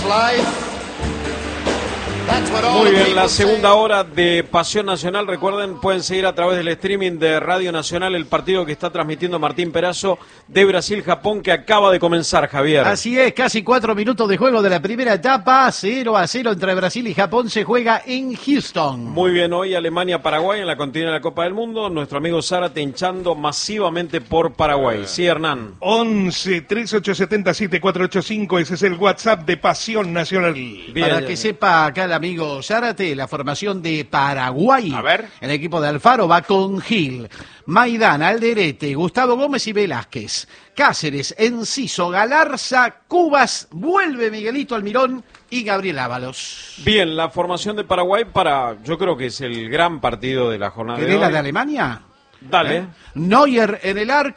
Muy bien, la segunda hora de Pasión Nacional. Recuerden, pueden seguir a través del streaming de Radio Nacional el partido que está transmitiendo Martín Perazo de Brasil-Japón, que acaba de comenzar, Javier. Así es, casi 4 minutos de juego de la primera etapa, 0-0 entre Brasil y Japón, se juega en Houston. Muy bien, hoy Alemania-Paraguay en la continuidad de la Copa del Mundo. Nuestro amigo Zárate hinchando masivamente por Paraguay. Sí, Hernán. 11-3877-485, ese es el WhatsApp de Pasión Nacional. Bien. Para que sepa acá el amigo Zárate, la formación de Paraguay. A ver. El equipo de Alfaro va con Gil, Maidana, Alderete, Gustavo Gómez y Velázquez. Cáceres, Enciso, Galarza, Cubas, vuelve Miguelito Almirón y Gabriel Ábalos. Bien, la formación de Paraguay yo creo que es el gran partido de la jornada de hoy. ¿Querés la de Alemania? Dale. Neuer en el arco.